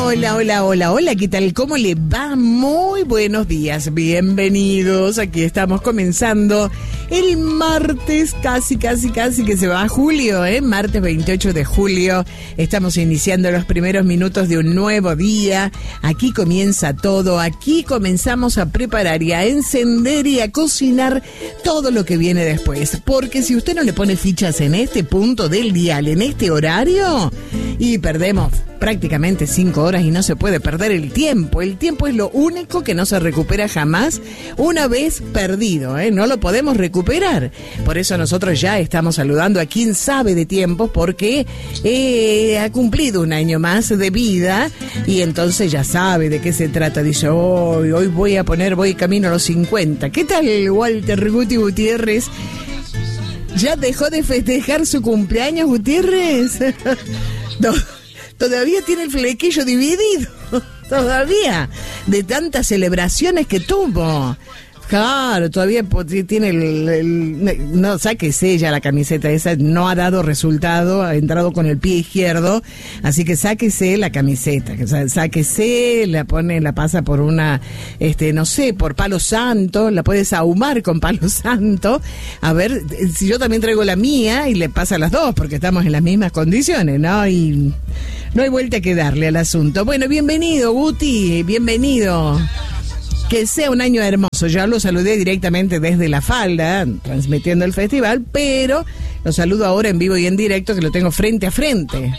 Hola, ¿qué tal? ¿Cómo le va? Muy buenos días, bienvenidos. Aquí estamos comenzando el martes, casi que se va a julio, martes 28 de julio. Estamos iniciando los primeros minutos de un nuevo día. Aquí comienza todo, aquí comenzamos a preparar y a encender y a cocinar todo lo que viene después. Porque si usted no le pone fichas en este punto del dial, en este horario, y perdemos prácticamente 5 horas y no se puede perder el tiempo. El tiempo es lo único que no se recupera jamás una vez perdido, no lo podemos recuperar. Por eso nosotros ya estamos saludando a quien sabe de tiempo, porque ha cumplido un año más de vida y entonces ya sabe de qué se trata. Dice, hoy voy camino a los 50. ¿Qué tal, Walter Guti Gutiérrez? ¿Ya dejó de festejar su cumpleaños, Gutiérrez? No. Todavía tiene el flequillo dividido, todavía, de tantas celebraciones que tuvo. Claro, todavía tiene no, sáquese ya la camiseta esa, no ha dado resultado, ha entrado con el pie izquierdo, así que sáquese la camiseta, sáquese, la pasa por una, no sé, por palo santo, la puedes ahumar con palo santo, a ver, si yo también traigo la mía y le pasa a las dos, porque estamos en las mismas condiciones, ¿no? Y no hay vuelta que darle al asunto. Bueno, bienvenido, Guti, bienvenido. Que sea un año hermoso. Ya lo saludé directamente desde La Falda, transmitiendo el festival, pero lo saludo ahora en vivo y en directo, que lo tengo frente a frente.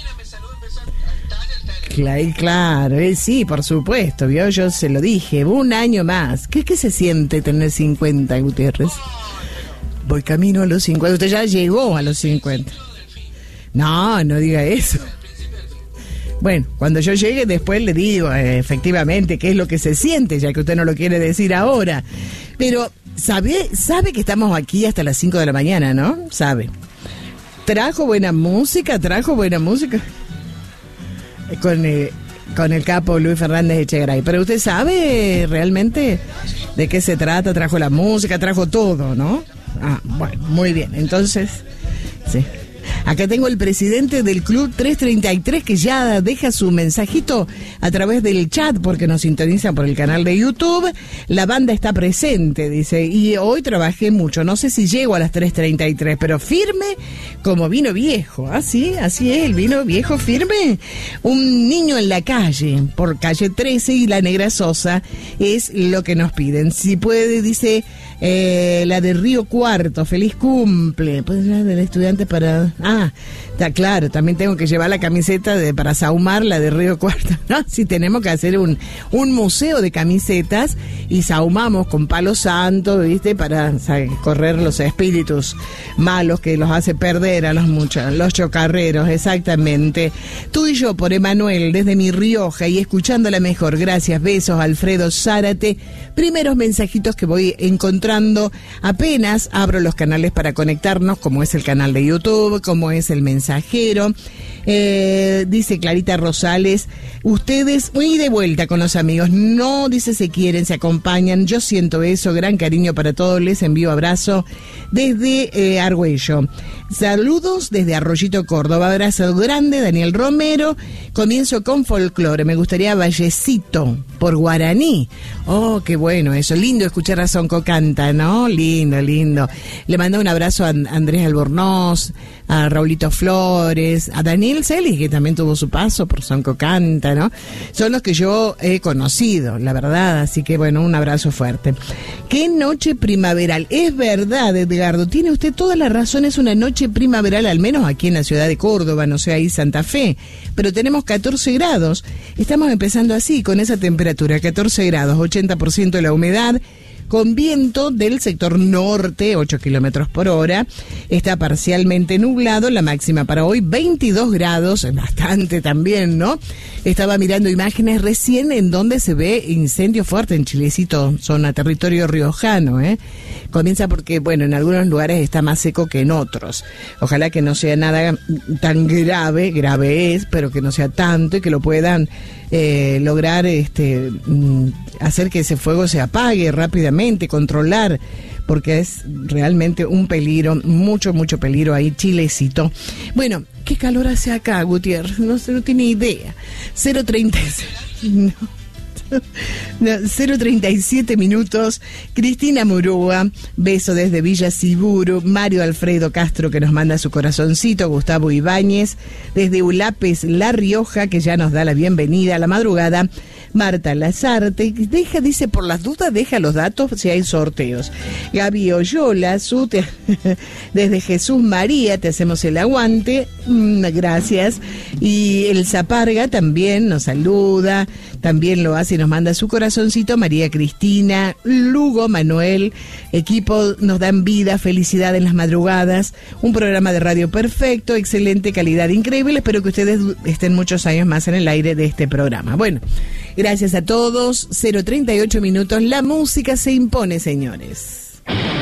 Claro, sí, por supuesto, ¿vio? Yo se lo dije, un año más. ¿Qué se siente tener 50, Gutiérrez? Voy camino a los 50. Usted ya llegó a los 50. No diga eso. Bueno, cuando yo llegue después le digo efectivamente qué es lo que se siente, ya que usted no lo quiere decir ahora. Pero sabe que estamos aquí hasta las 5 de la mañana, ¿no? Sabe. Trajo buena música. Con el capo Luis Fernández Echegaray. Pero usted sabe realmente de qué se trata. Trajo la música, trajo todo, ¿no? Ah, bueno, muy bien. Entonces, sí. Acá tengo el presidente del Club 333 que ya deja su mensajito a través del chat porque nos sintonizan por el canal de YouTube. La banda está presente, dice, y hoy trabajé mucho. No sé si llego a las 3:33, pero firme como vino viejo. Así es, el vino viejo firme. Un niño en la calle, por calle 13 y la Negra Sosa, es lo que nos piden. Si puede, dice, la de Río Cuarto, feliz cumple. ¿Puede ser del estudiante para...? Ah, está claro, también tengo que llevar la camiseta para sahumar, la de Río Cuarto, ¿no? Sí, tenemos que hacer un museo de camisetas y sahumamos con palo santo, ¿viste? Para correr los espíritus malos que los hace perder a los chocarreros, exactamente. Tú y yo por Emanuel, desde Mi Rioja y escuchándola mejor. Gracias, besos, Alfredo Zárate. Primeros mensajitos que voy encontrando apenas abro los canales para conectarnos, como es el canal de YouTube, como es el mensajero. Dice Clarita Rosales, ustedes muy de vuelta con los amigos, no, dice, se quieren, se acompañan, yo siento eso, gran cariño para todos, les envío abrazo desde Argüello. Saludos desde Arroyito, Córdoba, abrazo grande, Daniel Romero. Comienzo con folclore, me gustaría Vallecito por guaraní. Oh, qué bueno eso, lindo escuchar a Sonco Canta, ¿no? Lindo. Le mando un abrazo a Andrés Albornoz, a Raulito Flores, a Daniel Celis, que también tuvo su paso por Sonco Canta, ¿no? Son los que yo he conocido, la verdad, así que bueno, un abrazo fuerte. Qué noche primaveral, es verdad, Edgardo, tiene usted toda la razón, es una noche primaveral, al menos aquí en la ciudad de Córdoba, no sé, ahí Santa Fe, pero tenemos 14 grados, estamos empezando así, con esa temperatura, 14 grados, 80% de la humedad, con viento del sector norte, 8 kilómetros por hora. Está parcialmente nublado, la máxima para hoy 22 grados, bastante también, ¿no? Estaba mirando imágenes recién en donde se ve incendio fuerte en Chilecito, zona territorio riojano, Comienza porque, bueno, en algunos lugares está más seco que en otros. Ojalá que no sea nada tan grave es, pero que no sea tanto y que lo puedan lograr hacer que ese fuego se apague rápidamente obviamente, controlar, porque es realmente un peligro, mucho peligro ahí, Chilecito. Bueno, ¿qué calor hace acá, Gutiérrez? No tiene idea. 0:37 minutos. Cristina Murúa, beso desde Villa Siburu. Mario Alfredo Castro, que nos manda su corazoncito. Gustavo Ibáñez desde Ulapes, La Rioja, que ya nos da la bienvenida a la madrugada. Marta Lazarte, dice, por las dudas, deja los datos si hay sorteos. Gaby Oyola, desde Jesús María, te hacemos el aguante, gracias. Y el Zaparga también nos saluda, también lo hace y nos manda su corazoncito. María Cristina, Lugo, Manuel, equipo, nos dan vida, felicidad en las madrugadas, un programa de radio perfecto, excelente calidad, increíble. Espero que ustedes estén muchos años más en el aire de este programa. Bueno, gracias a todos. 0:38 minutos. La música se impone, señores.